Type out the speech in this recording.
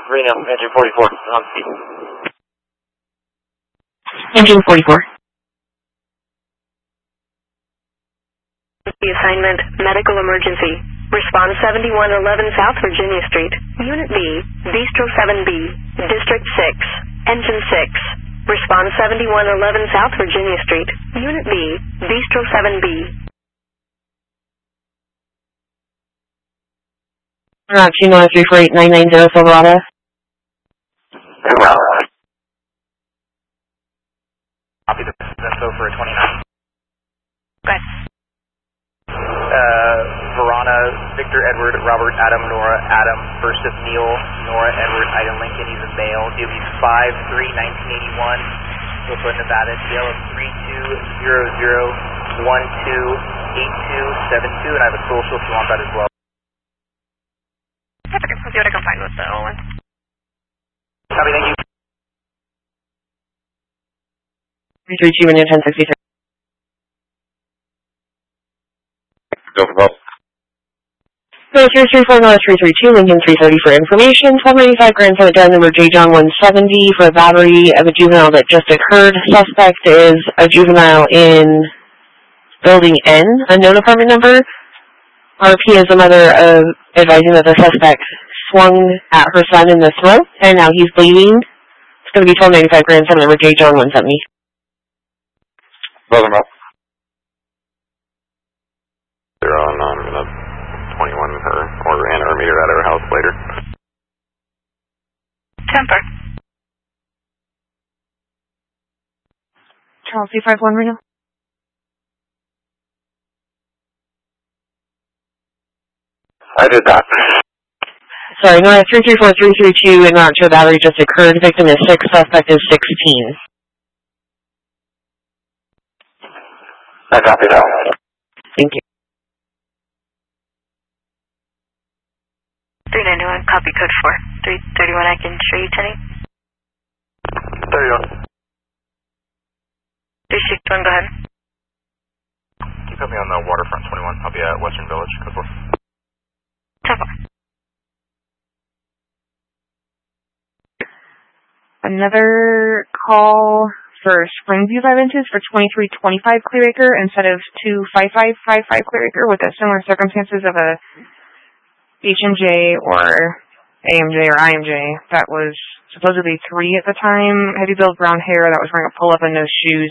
Reno, engine 44, on speed. Engine 44. The assignment, medical emergency. Response 7111 South Virginia Street. Unit B, Bistro 7B, District 6, Engine 6. Response 7111 South Virginia Street. Unit B, Bistro 7B. Route 29348-990 Silverado. Copy the info for 29. Okay. Verona, Victor, Edward, Robert, Adam, Nora, Adam, first of Neil, Nora, Edward, Ida, Lincoln, he's a male, DOB 5-3-1981, Brooklyn, Nevada, DL of 3200128272, and I have a social if you want that as well. That's okay, we'll see what I can find with the old one. Copy, thank you. 332 and 1063. Go for both. So 334 North 332, Lincoln 330 for information. 1295 Grand Summit Drive, number J. John 170 for a battery of a juvenile that just occurred. Suspect is a juvenile in Building N, unknown apartment number. RP is the mother advising that the suspect swung at her son in the throat, and now he's bleeding. It's going to be 1295 Grand Summit, number J. John 170. Both of them up. They're on 21 her, and or meet her at her house later. Temper. Charles C51 Reno. I did that. Sorry, no, 334-332 in route to a battery just occurred. Victim is 6, suspect is 16. I copy that. Thank you. 391, copy code 4. 331, I can show you, Tenny. 31. 361, go ahead. Can you put me on the waterfront 21? I'll be at Western Village, code 4. Temper. Another call for Springview Viventus for 2325 Clearacre instead of 25555 Clearacre with the similar circumstances of a HMJ or AMJ or IMJ that was supposedly 3 at the time, heavy build brown hair that was wearing a pull-up and no shoes.